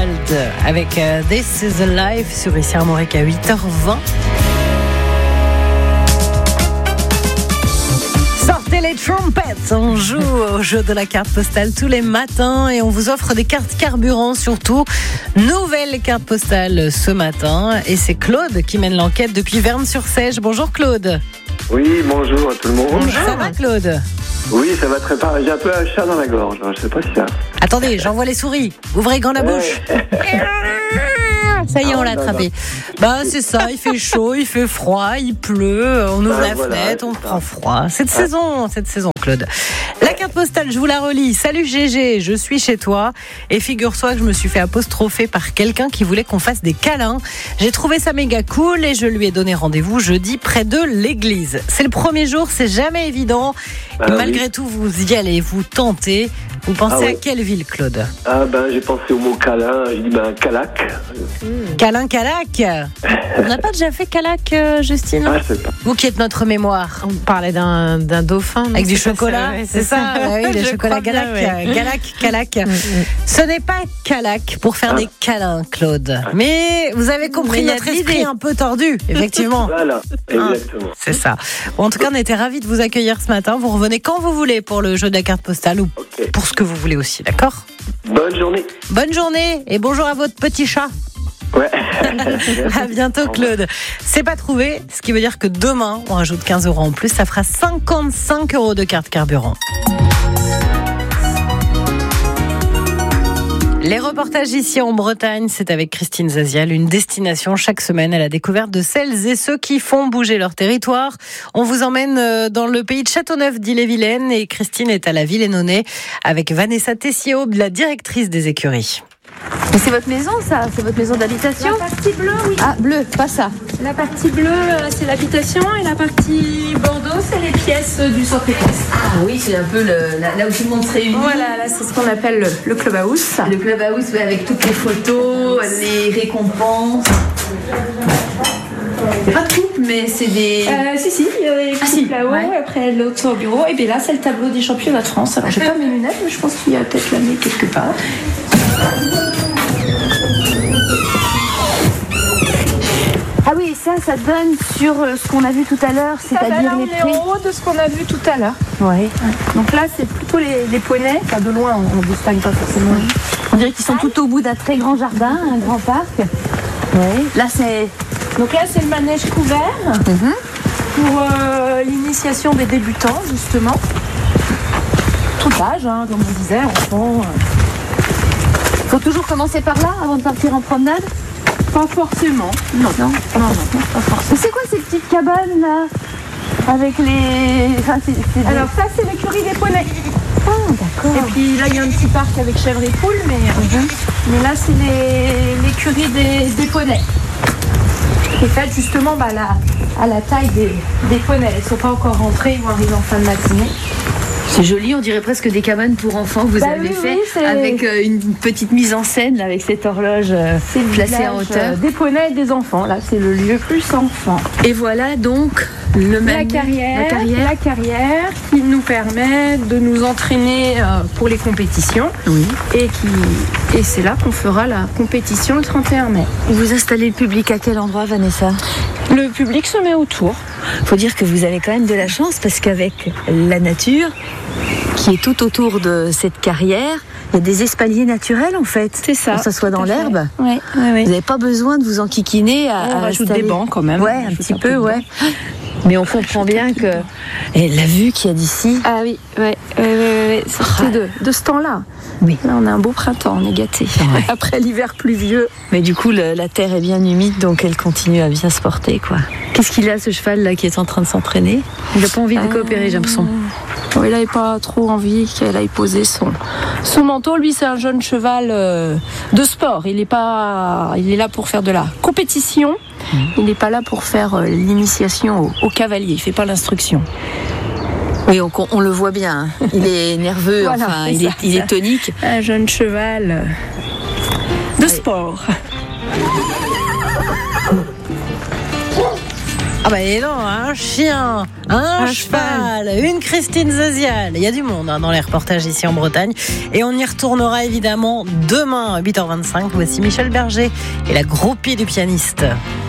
Oswald avec This is a Life sur ici Armorique à 8h20. Sortez les trompettes, on joue au jeu de la carte postale tous les matins et on vous offre des cartes carburant surtout. Nouvelle carte postale ce matin et c'est Claude qui mène l'enquête depuis Verne-sur-Seiche. Bonjour Claude. Oui, bonjour à tout le monde. Bonjour. Ça va Claude? Oui, ça va très bien. J'ai un peu un chat dans la gorge, je sais pas si ça... Attendez, j'envoie les souris. Ouvrez grand la bouche. Ça y est, on l'a attrapé. C'est ça, il fait chaud, il fait froid, il pleut, on ouvre la fenêtre, on prend froid. Cette saison, Claude. La carte postale, je vous la relis. Salut GG, je suis chez toi. Et figure-toi que je me suis fait apostropher par quelqu'un qui voulait qu'on fasse des câlins. J'ai trouvé ça méga cool et je lui ai donné rendez-vous jeudi près de l'église. C'est le premier jour, c'est jamais évident. Et malgré tout, vous y allez, vous tentez. Vous pensez à quelle ville, Claude? J'ai pensé au mot câlin, j'ai dit Calac. Câlin, Calac. On n'a pas déjà fait Calac, Justine? Je sais pas. Vous qui êtes notre mémoire. On parlait d'un dauphin. Avec du chocolat, c'est ça. Oui, le chocolat Galac. Galac, Calac. Ce n'est pas Calac pour faire des câlins, Claude. Mais vous avez compris notre esprit un peu tordu, effectivement. Voilà, exactement. C'est ça. Bon, en tout cas, on était ravis de vous accueillir ce matin. Vous revenez quand vous voulez pour le jeu de la carte postale ou pour ce que vous voulez aussi, d'accord? Bonne journée. Bonne journée et bonjour à votre petit chat. Ouais. À bientôt Claude. C'est pas trouvé, ce qui veut dire que demain, on rajoute 15 € en plus. Ça fera 55 € de carte carburant. Les reportages ici en Bretagne, c'est avec Christine Zazial, une destination chaque semaine à la découverte de celles et ceux qui font bouger leur territoire. On vous emmène dans le pays de Châteauneuf d'Ille-et-Vilaine et Christine est à la Villeneuve avec Vanessa Tessiaud, la directrice des écuries. Mais c'est votre maison, ça? C'est votre maison d'habitation? La partie bleue, oui. Ah, bleu, pas ça. La partie bleue, c'est l'habitation et la partie bordeaux, c'est les pièces du centre équestre. Ah oui, c'est un peu là où tout le monde se réunit. Voilà, là, c'est ce qu'on appelle le clubhouse. Le clubhouse, avec toutes les photos, les récompenses. Il n'y a pas de coupe, mais c'est des... Si, il y a des coupes là-haut, après l'autre au bureau. Et bien là, c'est le tableau des championnats de France. Alors, j'ai pas mes lunettes, mais je pense qu'il y a peut-être l'année quelque part. Ah oui, ça donne sur ce qu'on a vu tout à l'heure, c'est-à-dire les prix. On est en haut de ce qu'on a vu tout à l'heure. Ouais. Donc là, c'est plutôt les poneys. Enfin, de loin, on ne distingue pas forcément. On dirait qu'ils sont tout au bout d'un très grand jardin, un grand parc. Ouais. Là, c'est... Donc là, c'est le manège couvert pour l'initiation des débutants, justement. Tout âge, comme on disait, enfants. Faut toujours commencer par là avant de partir en promenade? Pas forcément. Non, pas forcément. C'est quoi ces petites cabanes là? Avec les... Alors ça, c'est l'écurie des poneys. Ah, d'accord. Et puis là, il y a un petit parc avec chèvres et poules, mais là, c'est l'écurie des poneys. Qui est faite justement à la taille des poneys. Elles ne sont pas encore rentrées, ils vont arriver en fin de matinée. C'est joli, on dirait presque des cabanes pour enfants que vous avez fait avec une petite mise en scène avec cette horloge placée en hauteur. Des poneys et des enfants, là c'est le lieu plus enfant. Et voilà donc la carrière qui nous permet de nous entraîner pour les compétitions. Oui. Et c'est là qu'on fera la compétition le 31 mai. Et vous installez le public à quel endroit, Vanessa? Le public se met autour. Faut dire que vous avez quand même de la chance parce qu'avec la nature qui est tout autour de cette carrière, il y a des espaliers naturels en fait. C'est ça. Pour que ça soit dans l'herbe. Oui. Vous n'avez pas besoin de vous enquiquiner à rajoute des bancs quand même. Ouais, un petit peu, ouais. Mais on comprend bien que... Et la vue qu'il y a d'ici... Ah oui. Surtout de ce temps-là. Oui. Là, on a un beau printemps, on est gâtés. Ouais. Après l'hiver pluvieux. Mais du coup, la terre est bien humide, donc elle continue à bien se porter, quoi. Qu'est-ce qu'il a, ce cheval-là, qui est en train de s'entraîner? Il n'a pas envie de coopérer, j'ai l'impression. Il n'avait pas trop envie qu'elle aille poser son manteau. Lui, c'est un jeune cheval de sport. Il est là pour faire de la compétition. Il n'est pas là pour faire l'initiation au cavalier. Il ne fait pas l'instruction. Oui, on le voit bien. Il est nerveux, voilà, enfin, il est tonique. Un jeune cheval de sport. Ah bah et non, un chien, un cheval, une Christine Zazial. Il y a du monde dans les reportages ici en Bretagne. Et on y retournera évidemment demain à 8h25. Voici Michel Berger et la groupie du pianiste.